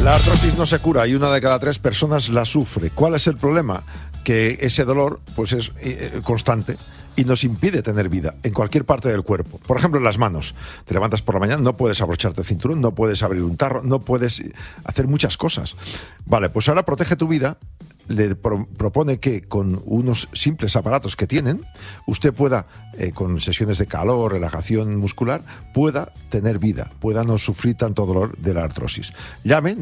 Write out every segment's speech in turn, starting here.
La artrosis no se cura y 1 de cada 3 personas la sufre. ¿Cuál es el problema? Que ese dolor pues es constante y nos impide tener vida en cualquier parte del cuerpo. Por ejemplo, en las manos. Te levantas por la mañana, no puedes abrocharte el cinturón, no puedes abrir un tarro, no puedes hacer muchas cosas. Vale, pues ahora Protege tu Vida le propone que con unos simples aparatos que tienen, usted pueda, con sesiones de calor, relajación muscular, pueda tener vida, pueda no sufrir tanto dolor de la artrosis. Llame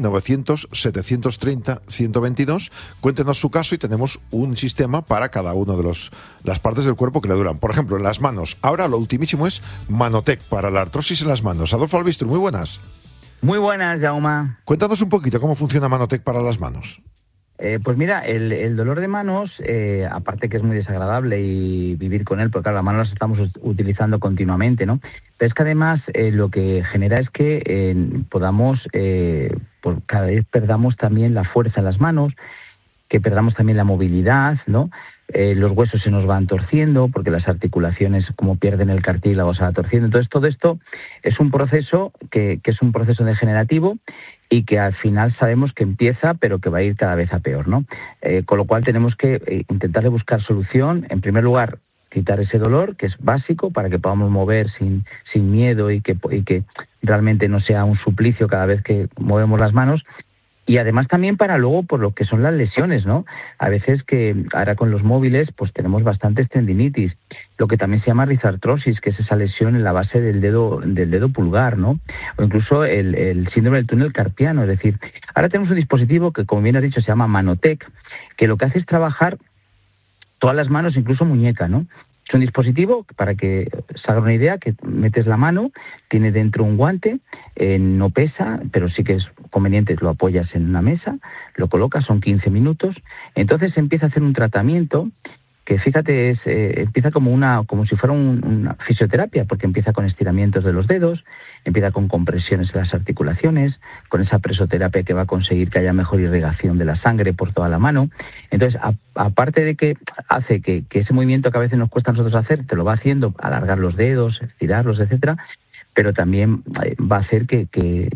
900-730-122, cuéntenos su caso y tenemos un sistema para cada uno de las partes del cuerpo que le duran. Por ejemplo, en las manos. Ahora lo ultimísimo es Manotec para la artrosis en las manos. Adolfo Albistro, muy buenas. Muy buenas, Jaume. Cuéntanos un poquito cómo funciona Manotec para las manos. Pues mira, el dolor de manos, aparte que es muy desagradable y vivir con él, porque claro, las manos las estamos utilizando continuamente, ¿no? Pero es que además lo que genera es que podamos, por cada vez perdamos también la fuerza en las manos, que perdamos también la movilidad, ¿no? Los huesos se nos van torciendo porque las articulaciones, como pierden el cartílago, se va torciendo. Entonces, todo esto es un proceso que es un proceso degenerativo y que al final sabemos que empieza, pero que va a ir cada vez a peor, ¿no? Con lo cual tenemos que intentar buscar solución. En primer lugar, quitar ese dolor, que es básico, para que podamos mover sin miedo y que realmente no sea un suplicio cada vez que movemos las manos. Y además también para luego por lo que son las lesiones, ¿no? A veces que ahora con los móviles pues tenemos bastantes tendinitis, lo que también se llama rizartrosis, que es esa lesión en la base del dedo pulgar, ¿no? O incluso el síndrome del túnel carpiano, es decir, ahora tenemos un dispositivo que, como bien has dicho, se llama Manotec, que lo que hace es trabajar todas las manos, incluso muñeca, ¿no? Es un dispositivo, para que se haga una idea, que metes la mano, tiene dentro un guante, no pesa, pero sí que es conveniente, lo apoyas en una mesa, lo colocas, son 15 minutos, entonces empieza a hacer un tratamiento que, fíjate, empieza como si fuera una fisioterapia, porque empieza con estiramientos de los dedos, empieza con compresiones de las articulaciones, con esa presoterapia que va a conseguir que haya mejor irrigación de la sangre por toda la mano. Entonces, aparte de que hace que ese movimiento que a veces nos cuesta a nosotros hacer, te lo va haciendo, alargar los dedos, estirarlos, etcétera, pero también va a hacer que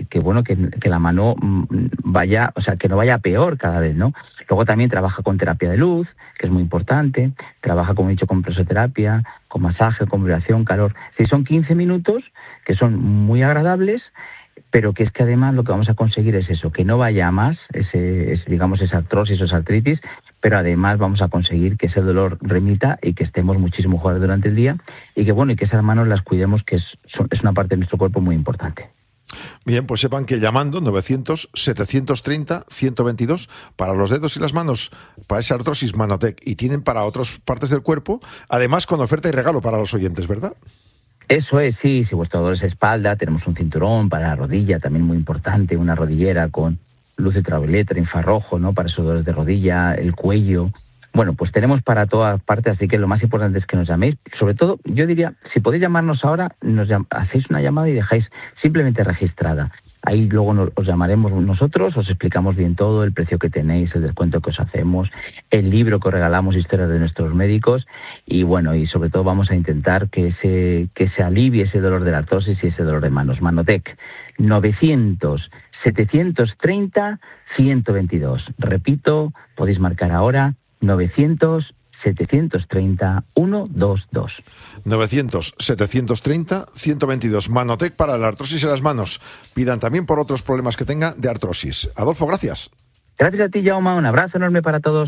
la mano vaya, o sea, que no vaya peor cada vez, ¿no? Luego también trabaja con terapia de luz, que es muy importante, trabaja, como he dicho, con presoterapia, con masaje, con vibración, calor. Sí, son 15 minutos que son muy agradables, pero que es que además lo que vamos a conseguir es eso, que no vaya a más, esa artrosis o esa artritis, pero además vamos a conseguir que ese dolor remita y que estemos muchísimo mejor durante el día y que esas manos las cuidemos, que es una parte de nuestro cuerpo muy importante. Bien, pues sepan que llamando 900-730-122 para los dedos y las manos, para esa artrosis Manotec, y tienen para otras partes del cuerpo, además con oferta y regalo para los oyentes, ¿verdad? Eso es, sí. Si vuestro dolor es espalda, tenemos un cinturón para la rodilla, también muy importante, una rodillera con luz ultravioleta, infrarrojo, ¿no? Para esos dolores de rodilla, el cuello. Bueno, pues tenemos para todas partes, así que lo más importante es que nos llaméis. Sobre todo, yo diría, si podéis llamarnos ahora, hacéis una llamada y dejáis simplemente registrada. Ahí luego os llamaremos nosotros, os explicamos bien todo, el precio que tenéis, el descuento que os hacemos, el libro que os regalamos, historias de nuestros médicos, y bueno, y sobre todo vamos a intentar que se alivie ese dolor de la artrosis y ese dolor de manos. Manotec, 900-730-122. Repito, podéis marcar ahora, 900-730-122. 900-730-122. Manotec para la artrosis en las manos. Pidan también por otros problemas que tenga de artrosis. Adolfo, gracias. Gracias a ti, Jaume. Un abrazo enorme para todos.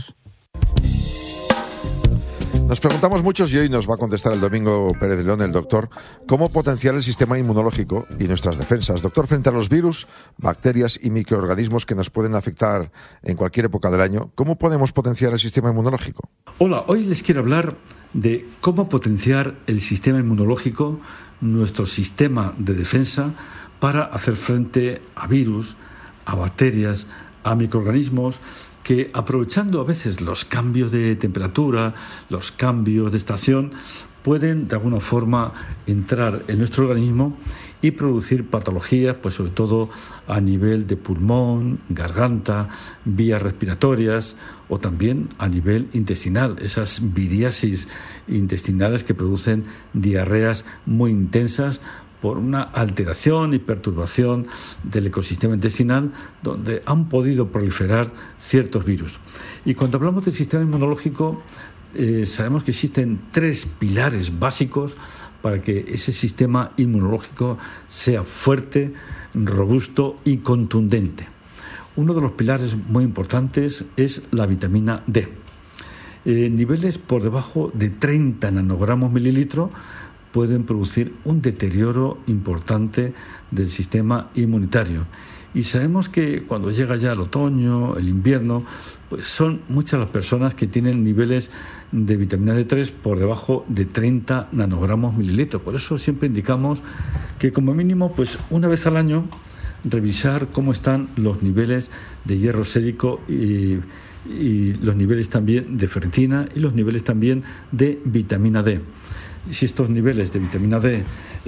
Nos preguntamos muchos y hoy nos va a contestar el Domingo Pérez de León, el doctor, cómo potenciar el sistema inmunológico y nuestras defensas. Doctor, frente a los virus, bacterias y microorganismos que nos pueden afectar en cualquier época del año, ¿cómo podemos potenciar el sistema inmunológico? Hola, hoy les quiero hablar de cómo potenciar el sistema inmunológico, nuestro sistema de defensa, para hacer frente a virus, a bacterias, a microorganismos que, aprovechando a veces los cambios de temperatura, los cambios de estación, pueden de alguna forma entrar en nuestro organismo y producir patologías, pues sobre todo a nivel de pulmón, garganta, vías respiratorias o también a nivel intestinal, esas viriasis intestinales que producen diarreas muy intensas por una alteración y perturbación del ecosistema intestinal donde han podido proliferar ciertos virus. Y cuando hablamos del sistema inmunológico, sabemos que existen 3 pilares básicos para que ese sistema inmunológico sea fuerte, robusto y contundente. Uno de los pilares muy importantes es la vitamina D. Niveles por debajo de 30 nanogramos mililitro pueden producir un deterioro importante del sistema inmunitario. Y sabemos que cuando llega ya el otoño, el invierno, pues son muchas las personas que tienen niveles de vitamina D3 por debajo de 30 nanogramos mililitros. Por eso siempre indicamos que como mínimo, pues una vez al año, revisar cómo están los niveles de hierro sérico y los niveles también de ferritina y los niveles también de vitamina D. Si estos niveles de vitamina D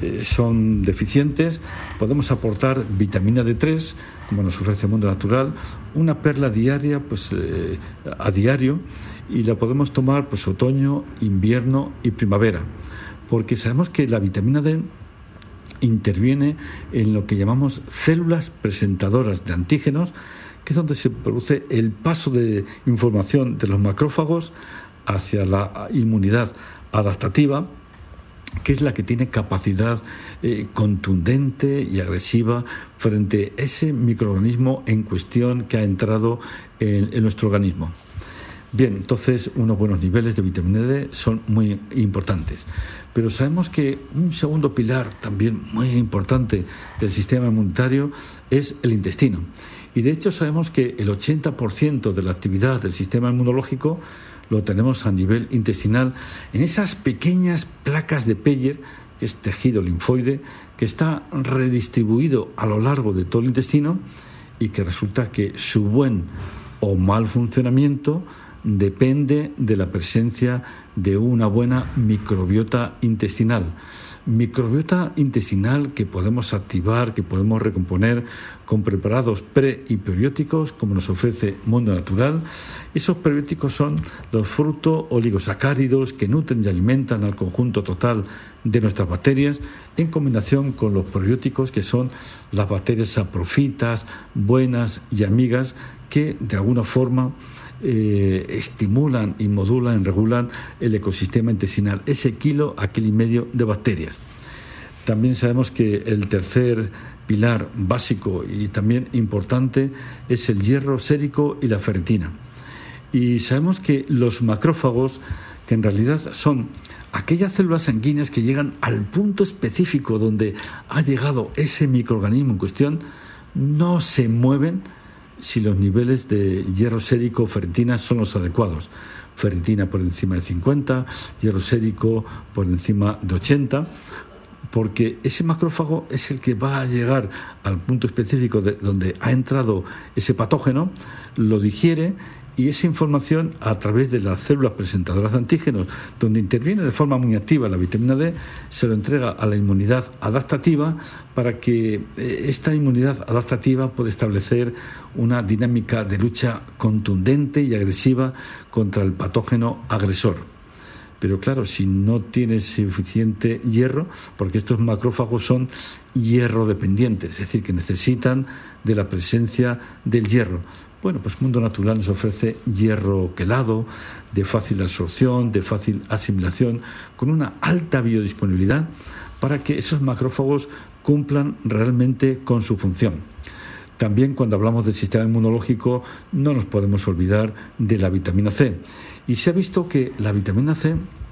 son deficientes, podemos aportar vitamina D3, como nos ofrece el Mundo Natural, una perla diaria, pues a diario, y la podemos tomar pues otoño, invierno y primavera, porque sabemos que la vitamina D interviene en lo que llamamos células presentadoras de antígenos, que es donde se produce el paso de información de los macrófagos hacia la inmunidad adaptativa, que es la que tiene capacidad contundente y agresiva frente a ese microorganismo en cuestión que ha entrado en nuestro organismo. Bien, entonces unos buenos niveles de vitamina D son muy importantes. Pero sabemos que un segundo pilar también muy importante del sistema inmunitario es el intestino. Y de hecho sabemos que el 80% de la actividad del sistema inmunológico lo tenemos a nivel intestinal, en esas pequeñas placas de Peyer, que es tejido linfoide, que está redistribuido a lo largo de todo el intestino y que resulta que su buen o mal funcionamiento depende de la presencia de una buena microbiota intestinal. Microbiota intestinal que podemos activar, que podemos recomponer con preparados pre y prebióticos, como nos ofrece Mundo Natural. Esos prebióticos son los fruto-oligosacáridos que nutren y alimentan al conjunto total de nuestras bacterias, en combinación con los probióticos, que son las bacterias saprofitas, buenas y amigas, que de alguna forma estimulan y modulan y regulan el ecosistema intestinal, ese kilo a kilo y medio de bacterias. También sabemos que el tercer pilar básico y también importante es el hierro sérico y la ferritina. Y sabemos que los macrófagos, que en realidad son aquellas células sanguíneas que llegan al punto específico donde ha llegado ese microorganismo en cuestión, no se mueven si los niveles de hierro sérico o ferritina son los adecuados. Ferritina por encima de 50, hierro sérico por encima de 80, porque ese macrófago es el que va a llegar al punto específico de donde ha entrado ese patógeno, lo digiere, y esa información a través de las células presentadoras de antígenos, donde interviene de forma muy activa la vitamina D, se lo entrega a la inmunidad adaptativa para que esta inmunidad adaptativa pueda establecer una dinámica de lucha contundente y agresiva contra el patógeno agresor. Pero claro, si no tiene suficiente hierro, porque estos macrófagos son hierro dependientes, es decir, que necesitan de la presencia del hierro. Bueno, pues Mundo Natural nos ofrece hierro quelado, de fácil absorción, de fácil asimilación, con una alta biodisponibilidad para que esos macrófagos cumplan realmente con su función. También cuando hablamos del sistema inmunológico no nos podemos olvidar de la vitamina C. Y se ha visto que la vitamina C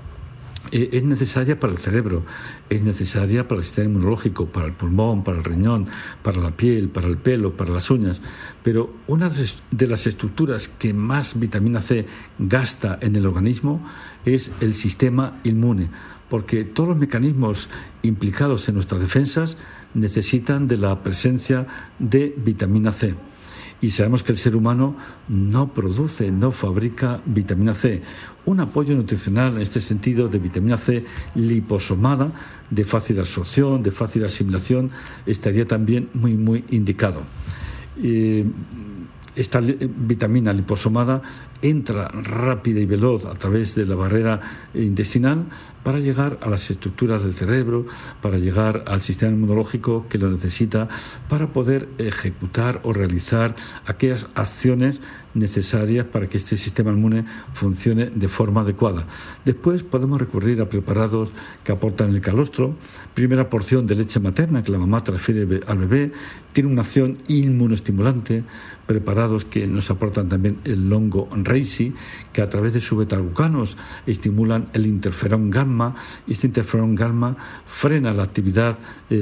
es necesaria para el cerebro, es necesaria para el sistema inmunológico, para el pulmón, para el riñón, para la piel, para el pelo, para las uñas. Pero una de las estructuras que más vitamina C gasta en el organismo es el sistema inmune, porque todos los mecanismos implicados en nuestras defensas necesitan de la presencia de vitamina C. Y sabemos que el ser humano no produce, no fabrica vitamina C. Un apoyo nutricional en este sentido de vitamina C liposomada, de fácil absorción, de fácil asimilación, estaría también muy indicado. esta vitamina liposomada entra rápida y veloz a través de la barrera intestinal para llegar a las estructuras del cerebro, para llegar al sistema inmunológico que lo necesita para poder ejecutar o realizar aquellas acciones necesarias para que este sistema inmune funcione de forma adecuada. Después podemos recurrir a preparados que aportan el calostro. Primera porción de leche materna que la mamá transfiere al bebé tiene una acción inmunoestimulante. Preparados que nos aportan también el hongo reishi, que a través de sus beta-glucanos estimulan el interferón gamma, y este interferón gamma frena la actividad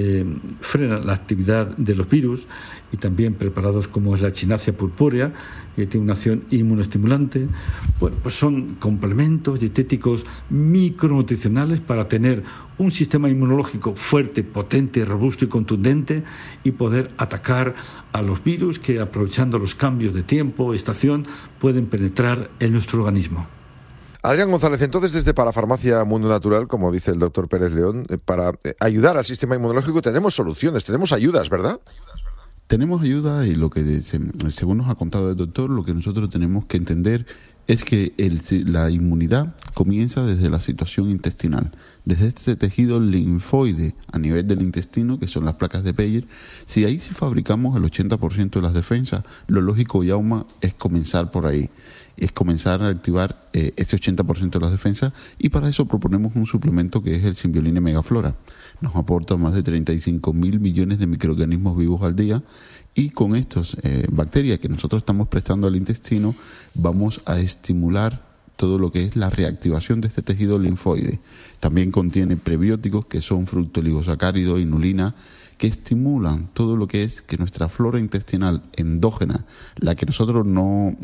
de los virus. Y también preparados como es la echinacea purpúrea, que tiene una acción inmunoestimulante. Bueno, pues son complementos dietéticos micronutricionales para tener un sistema inmunológico fuerte, potente, robusto y contundente, y poder atacar a los virus que, aprovechando los cambios de tiempo, estación, pueden penetrar en nuestro organismo. Adrián González, entonces desde Parafarmacia Mundo Natural, como dice el doctor Pérez León, para ayudar al sistema inmunológico tenemos soluciones, tenemos ayudas, ¿verdad? Tenemos ayuda, y lo que según nos ha contado el doctor, lo que nosotros tenemos que entender es que la inmunidad comienza desde la situación intestinal, desde este tejido linfoide a nivel del intestino, que son las placas de Peyer. Si ahí sí fabricamos el 80% de las defensas, lo lógico, Jaume, es comenzar por ahí. Es comenzar a activar ese 80% de las defensas, y para eso proponemos un suplemento que es el Symbioline Megaflora. Nos aporta más de 35.000 millones de microorganismos vivos al día, y con estas bacterias que nosotros estamos prestando al intestino vamos a estimular todo lo que es la reactivación de este tejido linfoide. También contiene prebióticos que son fructoligosacáridos, inulina, que estimulan todo lo que es que nuestra flora intestinal endógena, la que nosotros no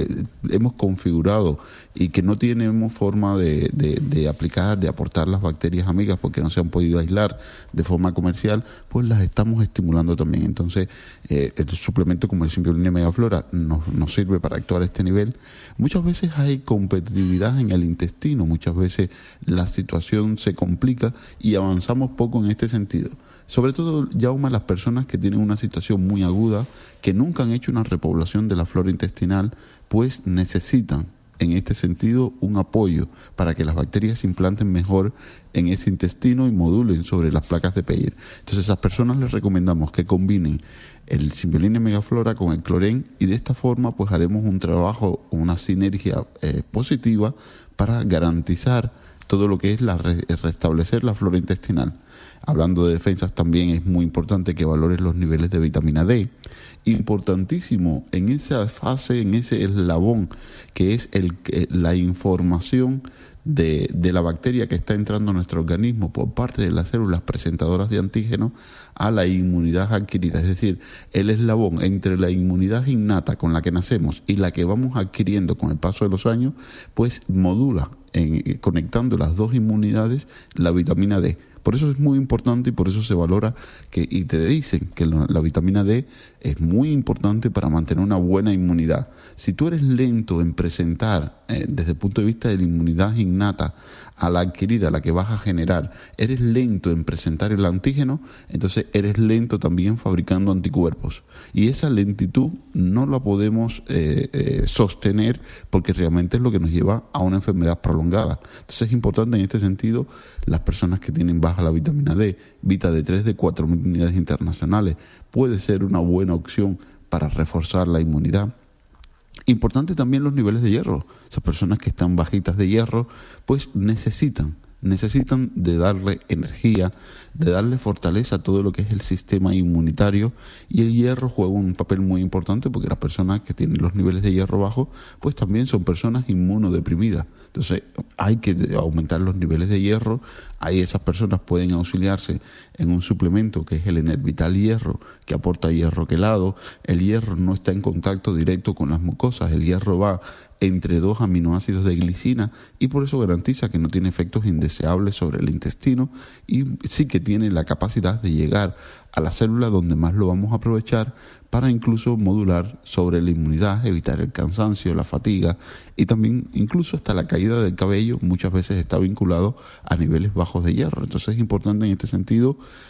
hemos configurado y que no tenemos forma de aplicar, de aportar las bacterias amigas porque no se han podido aislar de forma comercial, pues las estamos estimulando también. Entonces, el suplemento como el Symbioline Megaflora nos sirve para actuar a este nivel. Muchas veces hay competitividad en el intestino, muchas veces la situación se complica y avanzamos poco en este sentido. Sobre todo, Jaume, las personas que tienen una situación muy aguda, que nunca han hecho una repoblación de la flora intestinal, pues necesitan, en este sentido, un apoyo para que las bacterias se implanten mejor en ese intestino y modulen sobre las placas de Peyer. Entonces, a esas personas les recomendamos que combinen el Symbioline Megaflora con el Clorén, y de esta forma pues haremos un trabajo, una sinergia positiva para garantizar todo lo que es restablecer la flora intestinal. Hablando de defensas, también es muy importante que valores los niveles de vitamina D. Importantísimo en esa fase, en ese eslabón, que es la información de la bacteria que está entrando a nuestro organismo por parte de las células presentadoras de antígenos a la inmunidad adquirida. Es decir, el eslabón entre la inmunidad innata con la que nacemos y la que vamos adquiriendo con el paso de los años, pues modula, conectando las dos inmunidades, la vitamina D. Por eso es muy importante y por eso se valora y te dicen que la vitamina D es muy importante para mantener una buena inmunidad. Si tú eres lento en presentar, desde el punto de vista de la inmunidad innata a la adquirida, la que vas a generar, eres lento en presentar el antígeno, entonces eres lento también fabricando anticuerpos. Y esa lentitud no la podemos sostener, porque realmente es lo que nos lleva a una enfermedad prolongada. Entonces es importante en este sentido, las personas que tienen baja la vitamina D, Vita D3 de 4.000 unidades internacionales, puede ser una buena opción para reforzar la inmunidad. Importante también los niveles de hierro. Esas personas que están bajitas de hierro, pues necesitan de darle energía, de darle fortaleza a todo lo que es el sistema inmunitario, y el hierro juega un papel muy importante porque las personas que tienen los niveles de hierro bajos, pues también son personas inmunodeprimidas. Entonces hay que aumentar los niveles de hierro. Ahí esas personas pueden auxiliarse en un suplemento que es el Enervital Hierro, que aporta hierro quelado. El hierro no está en contacto directo con las mucosas, el hierro va entre dos aminoácidos de glicina, y por eso garantiza que no tiene efectos indeseables sobre el intestino, y sí que tiene la capacidad de llegar a la célula donde más lo vamos a aprovechar para incluso modular sobre la inmunidad, evitar el cansancio, la fatiga, y también incluso hasta la caída del cabello muchas veces está vinculado a niveles bajos de hierro. Entonces es importante en este sentido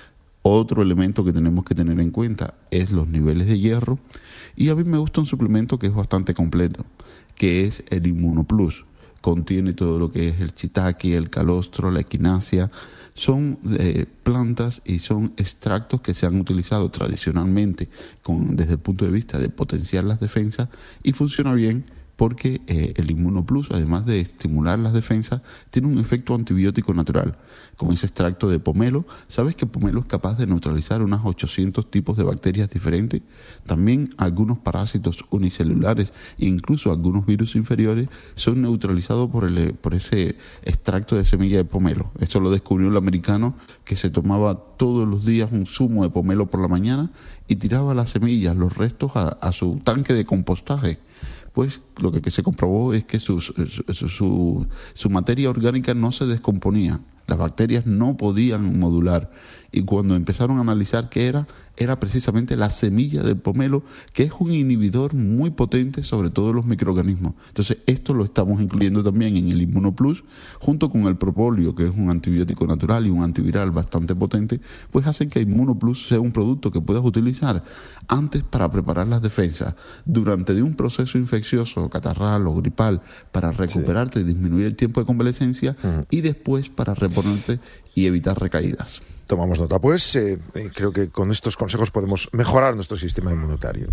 Otro elemento que tenemos que tener en cuenta es los niveles de hierro, y a mí me gusta un suplemento que es bastante completo, que es el Inmunoplus. Contiene todo lo que es el shiitake, el calostro, la equinacia. Son plantas y son extractos que se han utilizado tradicionalmente desde el punto de vista de potenciar las defensas, y funciona bien porque el Inmunoplus, además de estimular las defensas, tiene un efecto antibiótico natural. Con ese extracto de pomelo, ¿sabes que pomelo es capaz de neutralizar unos 800 tipos de bacterias diferentes? También algunos parásitos unicelulares e incluso algunos virus inferiores son neutralizados por ese extracto de semilla de pomelo. Eso lo descubrió el americano, que se tomaba todos los días un zumo de pomelo por la mañana y tiraba las semillas, los restos, a su tanque de compostaje. Pues lo que se comprobó es que su materia orgánica no se descomponía, las bacterias no podían modular, y cuando empezaron a analizar qué era precisamente la semilla del pomelo, que es un inhibidor muy potente sobre todos los microorganismos. Entonces esto lo estamos incluyendo también en el Inmunoplus, junto con el propóleo, que es un antibiótico natural y un antiviral bastante potente, pues hacen que Inmunoplus sea un producto que puedas utilizar antes para preparar las defensas, durante de un proceso infeccioso, catarral o gripal, para recuperarte y disminuir el tiempo de convalecencia, y después para reponerte y evitar recaídas. Tomamos nota, pues creo que con estos consejos podemos mejorar nuestro sistema inmunitario.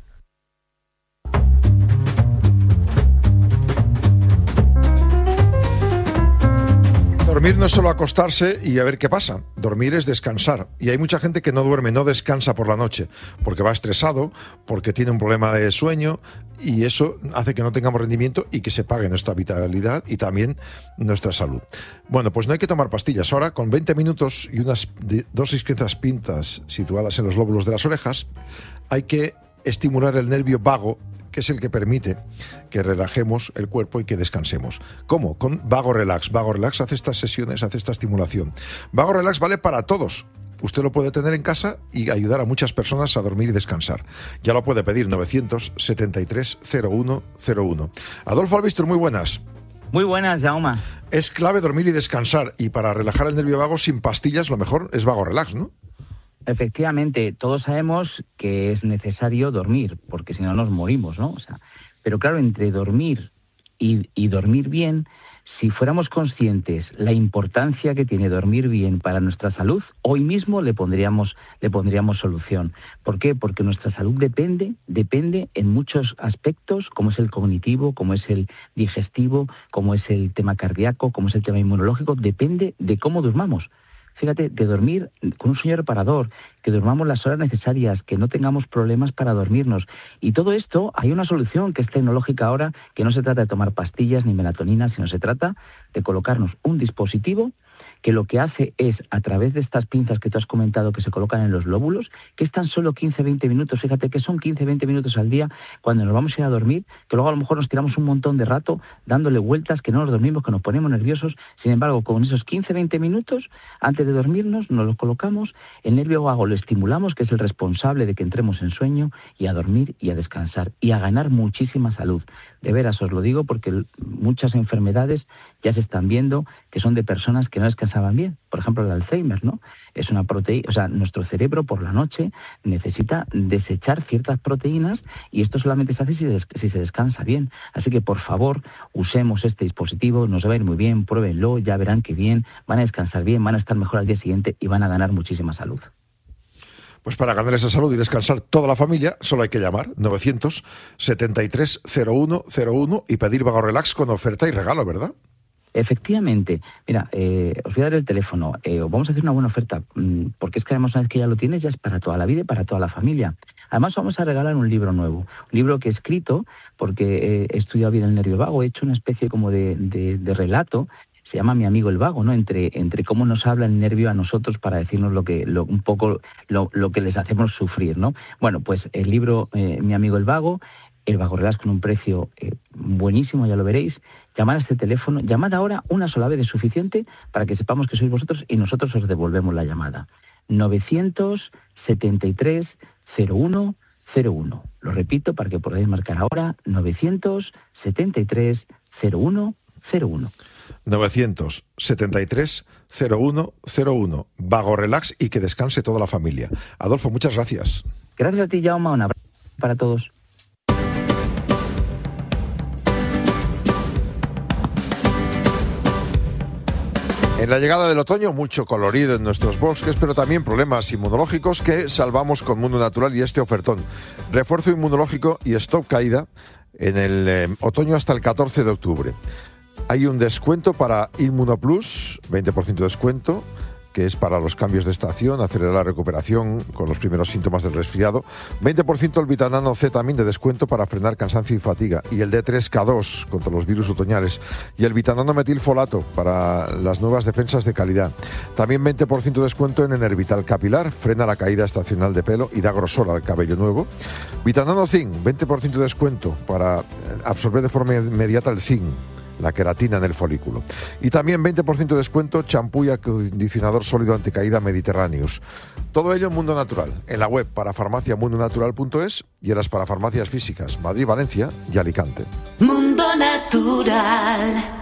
Dormir no es solo acostarse y a ver qué pasa. Dormir es descansar. Y hay mucha gente que no duerme, no descansa por la noche, porque va estresado, porque tiene un problema de sueño, y eso hace que no tengamos rendimiento y que se pague nuestra vitalidad y también nuestra salud. Bueno, pues no hay que tomar pastillas. Ahora, con 20 minutos y unas dosis pintas situadas en los lóbulos de las orejas, hay que estimular el nervio vago, que es el que permite que relajemos el cuerpo y que descansemos. ¿Cómo? Con Vago Relax. Vago Relax hace estas sesiones, hace esta estimulación. Vago Relax vale para todos. Usted lo puede tener en casa y ayudar a muchas personas a dormir y descansar. Ya lo puede pedir, 973-0101. Adolfo Albistur, muy buenas. Muy buenas, Jaume. Es clave dormir y descansar, y para relajar el nervio vago sin pastillas, lo mejor es Vago Relax, ¿no? Efectivamente, todos sabemos que es necesario dormir, porque si no nos morimos, ¿no? Pero claro, entre dormir y dormir bien, si fuéramos conscientes la importancia que tiene dormir bien para nuestra salud, hoy mismo le pondríamos solución. ¿Por qué? Porque nuestra salud depende en muchos aspectos, como es el cognitivo, como es el digestivo, como es el tema cardíaco, como es el tema inmunológico, depende de cómo durmamos. Fíjate, de dormir con un sueño reparador, que durmamos las horas necesarias, que no tengamos problemas para dormirnos. Y todo esto, hay una solución que es tecnológica ahora, que no se trata de tomar pastillas ni melatonina, sino se trata de colocarnos un dispositivo que lo que hace es, a través de estas pinzas que tú has comentado que se colocan en los lóbulos, que es tan solo 15-20 minutos, fíjate que son 15-20 minutos al día cuando nos vamos a ir a dormir, que luego a lo mejor nos tiramos un montón de rato dándole vueltas, que no nos dormimos, que nos ponemos nerviosos. Sin embargo, con esos 15-20 minutos, antes de dormirnos, nos los colocamos, el nervio vago lo estimulamos, que es el responsable de que entremos en sueño, y a dormir y a descansar, y a ganar muchísima salud. De veras, os lo digo porque muchas enfermedades ya se están viendo que son de personas que no descansaban bien. Por ejemplo, el Alzheimer, ¿no? Es una proteína, nuestro cerebro por la noche necesita desechar ciertas proteínas, y esto solamente se hace si se descansa bien. Así que, por favor, usemos este dispositivo, nos va a ir muy bien, pruébenlo, ya verán que bien, van a descansar bien, van a estar mejor al día siguiente y van a ganar muchísima salud. Pues para ganar esa salud y descansar toda la familia, solo hay que llamar 973-0101 y pedir Vago Relax con oferta y regalo, ¿verdad? Efectivamente. Mira, os voy a dar el teléfono. Vamos a hacer una buena oferta, porque es que además una vez que ya lo tienes, ya es para toda la vida y para toda la familia. Además vamos a regalar un libro nuevo, un libro que he escrito, porque he estudiado bien el nervio vago, he hecho una especie como de relato. Se llama Mi amigo el vago, ¿no? Entre cómo nos habla el nervio a nosotros para decirnos un poco lo que les hacemos sufrir, ¿no? Bueno, pues el libro Mi amigo el vago, el Vago Relax con un precio buenísimo, ya lo veréis. Llamad a este teléfono, llamad ahora, una sola vez es suficiente para que sepamos que sois vosotros y nosotros os devolvemos la llamada. 973-0101. Lo repito para que podáis marcar ahora, 973-0101. 0101. 973-0101. Vago Relax y que descanse toda la familia. Adolfo, muchas gracias. Gracias a ti, Jaume. Un abrazo para todos. En la llegada del otoño, mucho colorido en nuestros bosques, pero también problemas inmunológicos que salvamos con Mundo Natural y este ofertón. Refuerzo inmunológico y stop caída en el otoño hasta el 14 de octubre. Hay un descuento para Inmunoplus, 20% de descuento, que es para los cambios de estación, acelerar la recuperación con los primeros síntomas del resfriado. 20% el Vitanano C también de descuento para frenar cansancio y fatiga. Y el D3K2 contra los virus otoñales. Y el Vitanano metilfolato para las nuevas defensas de calidad. También 20% de descuento en Enervital Capilar, frena la caída estacional de pelo y da grosor al cabello nuevo. Vitanano Zinc, 20% de descuento para absorber de forma inmediata el zinc, la queratina en el folículo. Y también 20% de descuento champú y acondicionador sólido anticaída Mediterraneous. Todo ello en Mundo Natural, en la web parafarmaciamundonatural.es y en las parafarmacias físicas Madrid, Valencia y Alicante. Mundo Natural.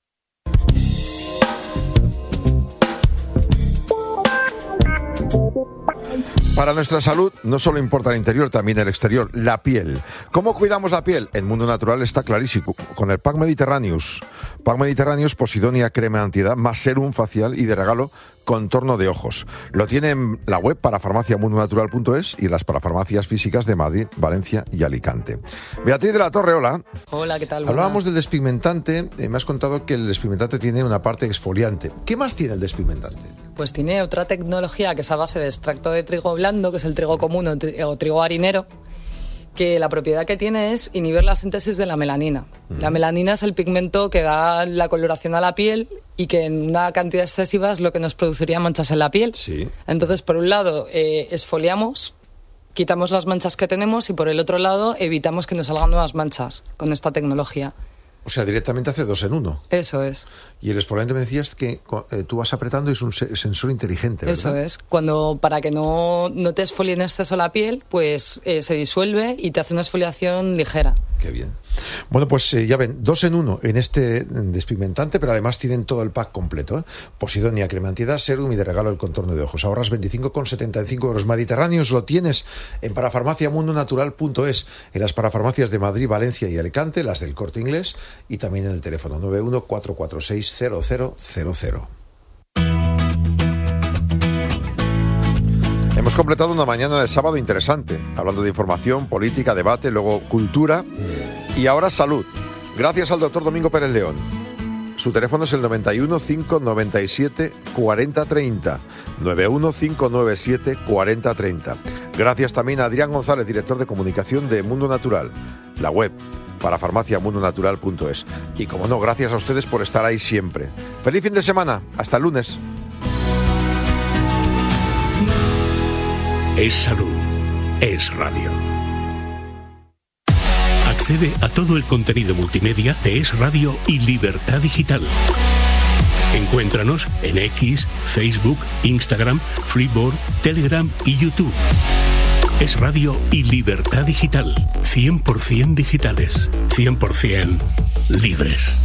Para nuestra salud no solo importa el interior, también el exterior, la piel. ¿Cómo cuidamos la piel? En Mundo Natural está clarísimo, con el Pack Mediterraneous. Pack Mediterraneous, Posidonia crema antiedad, más serum facial y de regalo contorno de ojos. Lo tiene en la web parafarmaciamundonatural.es y en las parafarmacias físicas de Madrid, Valencia y Alicante. Beatriz de la Torre, hola. Hola, ¿qué tal? Hablábamos del despigmentante, me has contado que el despigmentante tiene una parte exfoliante. ¿Qué más tiene el despigmentante? Pues tiene otra tecnología que es a base de extracto de trigo blando, que es el trigo común o trigo harinero, que la propiedad que tiene es inhibir la síntesis de la melanina. La melanina es el pigmento que da la coloración a la piel y que en una cantidad excesiva es lo que nos produciría manchas en la piel. Sí. Entonces, por un lado, exfoliamos, quitamos las manchas que tenemos y por el otro lado evitamos que nos salgan nuevas manchas con esta tecnología. O sea, directamente hace 2 en 1. Eso es. Y el exfoliante me decías que tú vas apretando y es un sensor inteligente, ¿verdad? Eso es. Para que no te exfolie en exceso la piel, pues se disuelve y te hace una exfoliación ligera. Qué bien. Bueno, pues ya ven, 2 en 1 en este despigmentante, pero además tienen todo el pack completo, ¿eh? Posidonia, crema antiedad, serum y de regalo el contorno de ojos. Ahorras 25,75 euros. Mediterráneos lo tienes en parafarmaciamundonatural.es, en las parafarmacias de Madrid, Valencia y Alicante, las del Corte Inglés, y también en el teléfono 91-446-0000. Hemos completado una mañana de sábado interesante, hablando de información, política, debate, luego cultura y ahora salud. Gracias al doctor Domingo Pérez León. Su teléfono es el 91 597 4030. 91 597 4030. Gracias también a Adrián González, director de comunicación de Mundo Natural, la web parafarmaciamundonatural.es. Y como no, gracias a ustedes por estar ahí siempre. Feliz fin de semana. Hasta el lunes. Es salud. Es radio. Accede a todo el contenido multimedia de Es Radio y Libertad Digital. Encuéntranos en X, Facebook, Instagram, Flipboard, Telegram y YouTube. Es Radio y Libertad Digital. 100% digitales. 100% libres.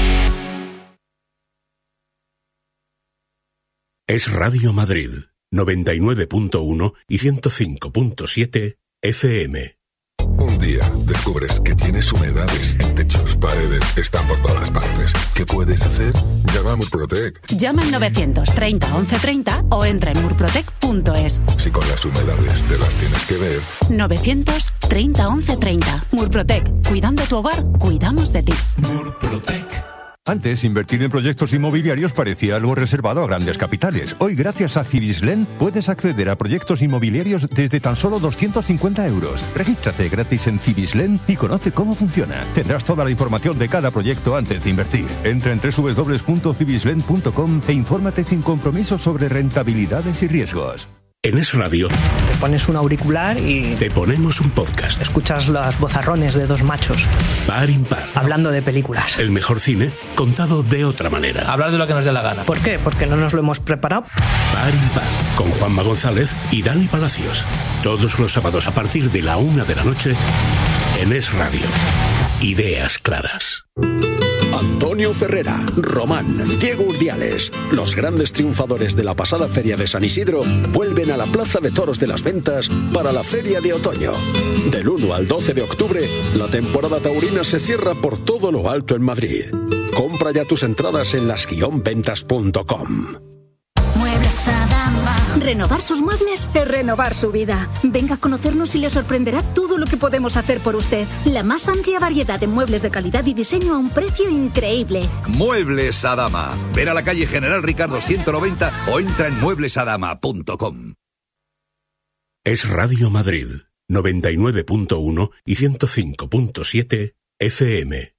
Es Radio Madrid. 99.1 y 105.7 FM. Un día descubres que tienes humedades en techos, paredes, están por todas partes. ¿Qué puedes hacer? Llama a Murprotec. Llama al 930 1130 o entra en murprotec.es. Si con las humedades te las tienes que ver. 930 1130. Murprotec. Cuidando tu hogar, cuidamos de ti. Murprotec. Antes, invertir en proyectos inmobiliarios parecía algo reservado a grandes capitales. Hoy, gracias a Cibislen, puedes acceder a proyectos inmobiliarios desde tan solo 250 euros. Regístrate gratis en Cibislen y conoce cómo funciona. Tendrás toda la información de cada proyecto antes de invertir. Entra en www.cibislen.com e infórmate sin compromiso sobre rentabilidades y riesgos. En Es Radio te pones un auricular y te ponemos un podcast. Escuchas los vozarrones de dos machos Par impar, hablando de películas. El mejor cine contado de otra manera. Hablar de lo que nos dé la gana. ¿Por qué? Porque no nos lo hemos preparado. Par impar, con Juanma González y Dani Palacios. Todos los sábados a partir de la 1 de la noche en Es Radio. Ideas claras. Antonio Ferrera, Román, Diego Urdiales, los grandes triunfadores de la pasada Feria de San Isidro, vuelven a la Plaza de Toros de las Ventas para la Feria de Otoño. Del 1 al 12 de octubre, la temporada taurina se cierra por todo lo alto en Madrid. Compra ya tus entradas en las-ventas.com. Muebles Adama. Renovar sus muebles es renovar su vida. Venga a conocernos y le sorprenderá todo lo que podemos hacer por usted. La más amplia variedad de muebles de calidad y diseño a un precio increíble. Muebles Adama. Ven a la calle General Ricardo 190 o entra en mueblesadama.com. Es Radio Madrid, 99.1 y 105.7 FM.